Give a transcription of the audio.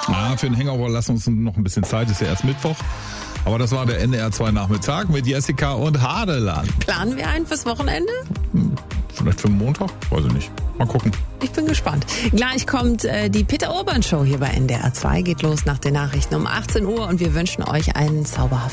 Für den Hangover lassen wir uns noch ein bisschen Zeit, ist ja erst Mittwoch. Aber das war der NDR 2 Nachmittag mit Jessica und Hadeland. Planen wir einen fürs Wochenende? Vielleicht für den Montag? Weiß ich nicht. Mal gucken. Ich bin gespannt. Gleich kommt die Peter Urban Show hier bei NDR 2. Geht los nach den Nachrichten um 18 Uhr und wir wünschen euch einen zauberhaften